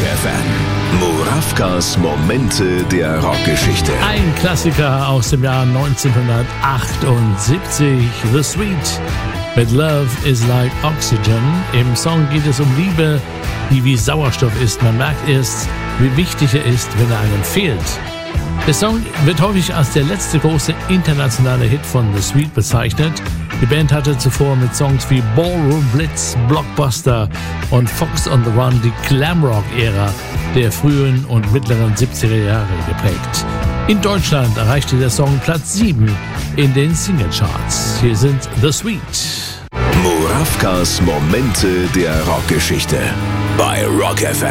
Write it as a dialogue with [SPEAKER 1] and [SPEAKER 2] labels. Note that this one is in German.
[SPEAKER 1] FM. Murawkas Momente der Rockgeschichte.
[SPEAKER 2] Ein Klassiker aus dem Jahr 1978, The Sweet mit Love is Like Oxygen. Im Song geht es um Liebe, die wie Sauerstoff ist. Man merkt erst, wie wichtig er ist, wenn er einem fehlt. Der Song wird häufig als der letzte große internationale Hit von The Sweet bezeichnet. Die Band hatte zuvor mit Songs wie Ballroom Blitz, Blockbuster und Fox on the Run die Glamrock-Ära der frühen und mittleren 70er Jahre geprägt. In Deutschland erreichte der Song Platz 7 in den Singlecharts. Hier sind The Sweet.
[SPEAKER 1] Murawkas Momente der Rockgeschichte bei Rock FM.